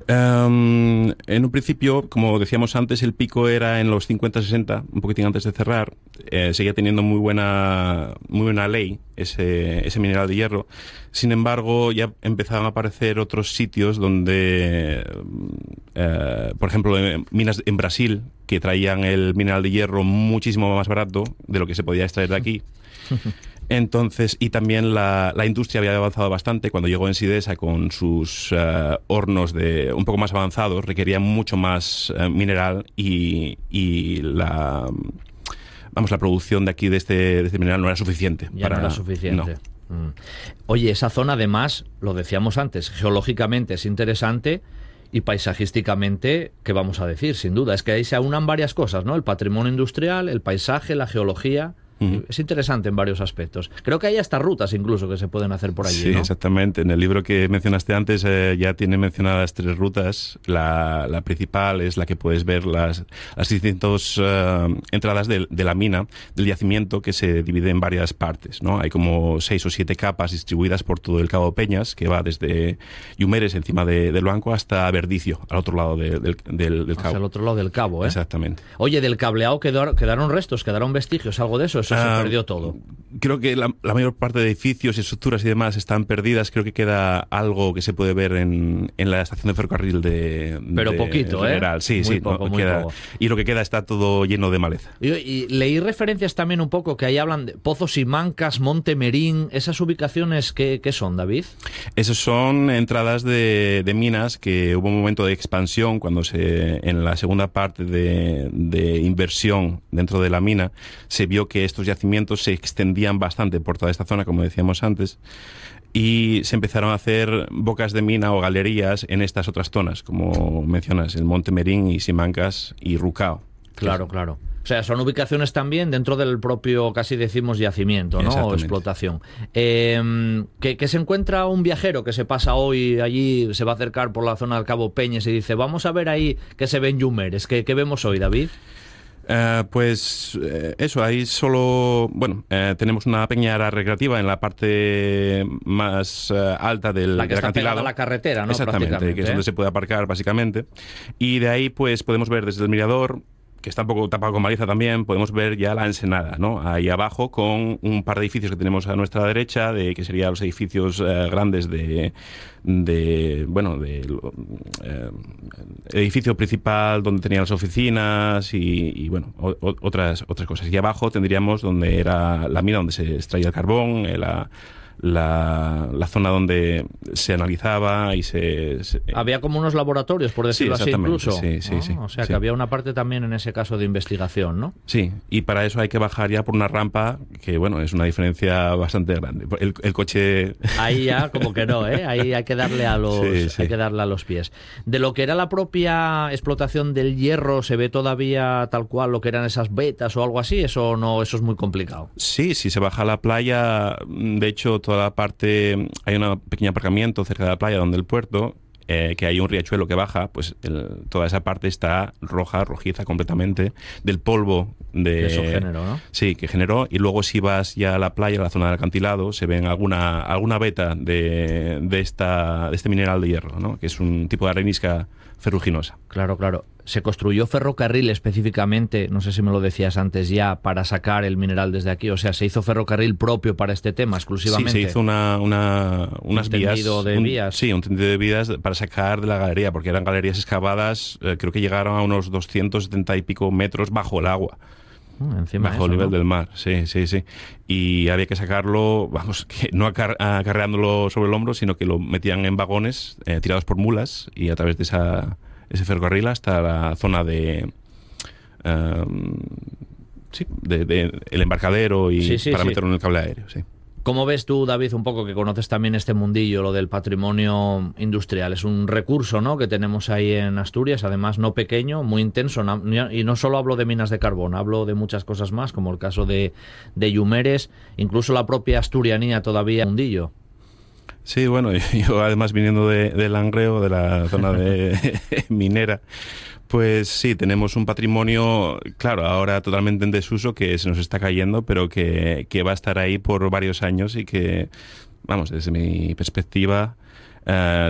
En un principio, como decíamos antes, el pico era en los 50-60, un poquitín antes de cerrar. Seguía teniendo muy buena ley ese mineral de hierro. Sin embargo, ya empezaban a aparecer otros sitios donde, por ejemplo, minas en Brasil, que traían el mineral de hierro muchísimo más barato de lo que se podía extraer de aquí. Entonces, y también la industria había avanzado bastante. Cuando llegó Ensidesa con sus hornos un poco más avanzados, requería mucho más mineral y la producción de aquí de este mineral no era suficiente. Ya no era suficiente. No. Oye, esa zona además, lo decíamos antes, geológicamente es interesante y paisajísticamente, ¿qué vamos a decir? Sin duda, es que ahí se aunan varias cosas, ¿no? El patrimonio industrial, el paisaje, la geología. Es interesante en varios aspectos. Creo que hay hasta rutas incluso que se pueden hacer por allí, Sí, ¿no? exactamente. En el libro que mencionaste antes ya tiene mencionadas 3 rutas. La principal es la que puedes ver las distintas entradas de la mina, del yacimiento, que se divide en varias partes, ¿no? Hay como 6 o 7 capas distribuidas por todo el Cabo Peñas, que va desde Yumeres, encima del Banco, hasta Verdicio, al otro lado del cabo. Hacia el otro lado del cabo, ¿eh? Exactamente. Oye, del cableado quedaron restos, quedaron vestigios, algo de eso. Eso se perdió todo. Creo que la mayor parte de edificios, estructuras y demás están perdidas. Creo que queda algo que se puede ver en la estación de ferrocarril Pero poquito, General. Sí, muy sí. poco, muy queda, poco. Y lo que queda está todo lleno de maleza. Y leí referencias también un poco que ahí hablan de Pozos y Mancas, Montemerín. ¿Esas ubicaciones qué son, David? Esas son entradas de minas que hubo un momento de expansión cuando en la segunda parte de inversión dentro de la mina se vio que estos yacimientos se extendían bastante por toda esta zona, como decíamos antes, y se empezaron a hacer bocas de mina o galerías en estas otras zonas, como mencionas, el Montemerín y Simancas y Rucao. Claro. O sea, son ubicaciones también dentro del propio, casi decimos, yacimiento, ¿no? O explotación. Que se encuentra un viajero que se pasa hoy allí, se va a acercar por la zona del Cabo Peñas y dice, vamos a ver ahí que se ven Yumeres. ¿Qué vemos hoy, David? Eso, ahí solo, tenemos una peña recreativa en la parte más alta del la que está acantilado. Pegada a la carretera, ¿no? Exactamente, que es donde se puede aparcar básicamente. Y de ahí pues podemos ver desde el mirador, que está un poco tapado con maleza también, podemos ver ya la ensenada, ¿no? Ahí abajo, con un par de edificios que tenemos a nuestra derecha, que serían los edificios grandes edificio principal donde tenían las oficinas y otras cosas. Y abajo tendríamos donde era la mina, donde se extraía el carbón, la zona donde se analizaba y había como unos laboratorios, por decirlo así, incluso. Sí. O sea, que había una parte también en ese caso de investigación, ¿no? Sí, y para eso hay que bajar ya por una rampa que, es una diferencia bastante grande. El coche... Ahí ya como que no, ¿eh? Ahí hay que darle a los pies. De lo que era la propia explotación del hierro, ¿se ve todavía tal cual lo que eran esas vetas o algo así? Eso es muy complicado. Sí, si se baja a la playa, de hecho, toda la parte, hay un pequeño aparcamiento cerca de la playa donde el puerto, que hay un riachuelo que baja, pues toda esa parte está rojiza completamente del polvo que eso generó, ¿no? Sí, que generó. Y luego si vas ya a la playa, a la zona del acantilado, se ven alguna veta de este mineral de hierro, ¿no? Que es un tipo de arenisca ferruginosa. Claro. Se construyó ferrocarril específicamente, no sé si me lo decías antes ya, para sacar el mineral desde aquí. O sea, se hizo ferrocarril propio para este tema exclusivamente. Sí, se hizo unas vías. Sí, un tendido de vías para sacar de la galería, porque eran galerías excavadas, creo que llegaron a unos 270 y pico metros bajo el agua. Encima bajo el nivel del mar, sí. Y había que sacarlo, que no acarreándolo sobre el hombro, sino que lo metían en vagones tirados por mulas y a través de ese ferrocarril hasta la zona de el embarcadero y para meterlo en el cable aéreo, sí. ¿Cómo ves tú, David, un poco que conoces también este mundillo, lo del patrimonio industrial? Es un recurso, ¿no?, que tenemos ahí en Asturias, además no pequeño, muy intenso, y no solo hablo de minas de carbón, hablo de muchas cosas más, como el caso de Yumeres, incluso la propia asturianía todavía mundillo. Sí, yo además viniendo de Langreo, de la zona de minera, pues sí, tenemos un patrimonio, claro, ahora totalmente en desuso, que se nos está cayendo, pero que va a estar ahí por varios años y que, desde mi perspectiva,